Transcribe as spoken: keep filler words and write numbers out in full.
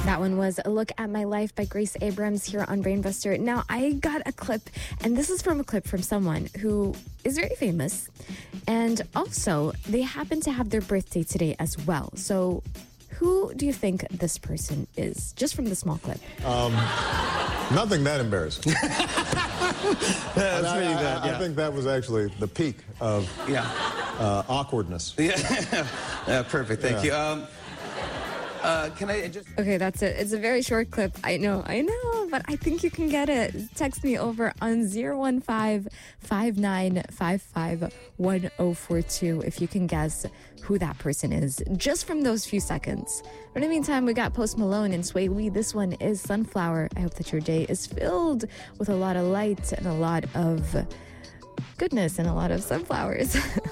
That one was A Look at My Life by Grace Abrams here on Brainbuster. Now, I got a clip, and this is from a clip from someone who is very famous. And also, they happen to have their birthday today as well. So, who do you think this person is? Just from the small clip. Um, nothing that embarrassing. That's I, pretty I, bad, I, yeah. I think that was actually the peak of Yeah. uh, awkwardness. Yeah. Yeah, perfect. Thank Yeah. you. Um, uh, can I just... Okay, that's it. It's a very short clip. I know, I know, but I think you can get it. Text me over on zero one five, five nine five five, one zero four two if you can guess who that person is, just from those few seconds. But in the meantime, we got Post Malone and Sway Lee. This one is Sunflower. I hope that your day is filled with a lot of light and a lot of goodness and a lot of sunflowers.